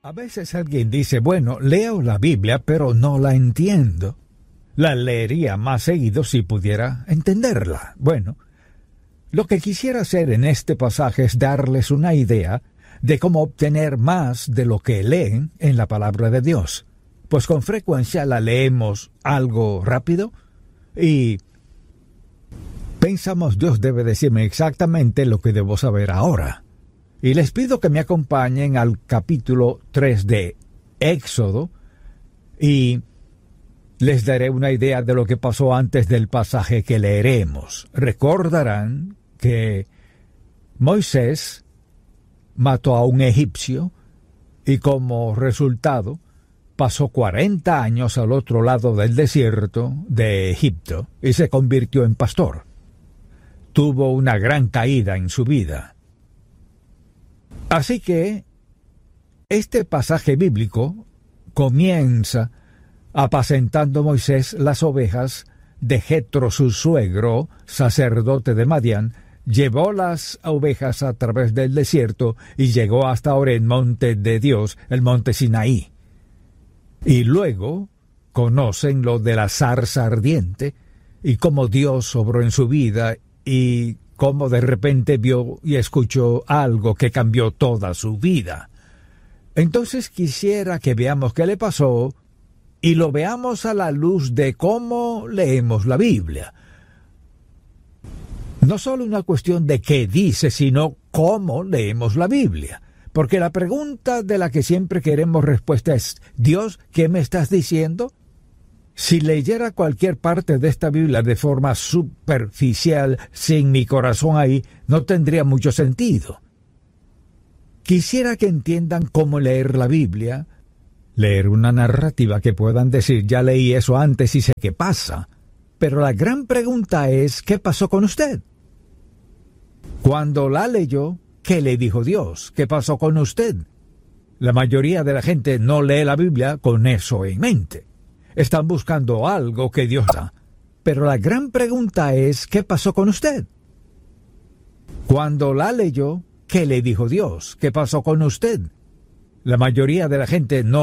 A veces alguien dice, bueno, leo la Biblia, pero no la entiendo. La leería más seguido si pudiera entenderla. Bueno, lo que quisiera hacer en este pasaje es darles una idea de cómo obtener más de lo que leen en la palabra de Dios. Pues con frecuencia la leemos algo rápido y pensamos, Dios debe decirme exactamente lo que debo saber ahora. Y les pido que me acompañen al capítulo 3 de Éxodo y les daré una idea de lo que pasó antes del pasaje que leeremos. Recordarán que Moisés mató a un egipcio y como resultado pasó 40 años al otro lado del desierto de Egipto y se convirtió en pastor. Tuvo una gran caída en su vida. Así que este pasaje bíblico comienza apacentando Moisés las ovejas de Jetro, su suegro, sacerdote de Madián. Llevó las ovejas a través del desierto y llegó hasta Oreb, monte de Dios, el monte Sinaí. Y luego conocen lo de la zarza ardiente y cómo Dios obró en su vida y cómo de repente vio y escuchó algo que cambió toda su vida. Entonces quisiera que veamos qué le pasó y lo veamos a la luz de cómo leemos la Biblia. No solo una cuestión de qué dice, sino cómo leemos la Biblia. Porque la pregunta de la que siempre queremos respuesta es, Dios, ¿qué me estás diciendo? Si leyera cualquier parte de esta Biblia de forma superficial, sin mi corazón ahí, no tendría mucho sentido. Quisiera que entiendan cómo leer la Biblia, leer una narrativa que puedan decir, ya leí eso antes y sé qué pasa. Pero la gran pregunta es, ¿qué pasó con usted? Cuando la leyó, ¿qué le dijo Dios? ¿Qué pasó con usted? La mayoría de la gente no lee la Biblia con eso en mente. Están buscando algo que Dios da. Pero la gran pregunta es, ¿qué pasó con usted? Cuando la leyó, ¿qué le dijo Dios? ¿Qué pasó con usted? La mayoría de la gente no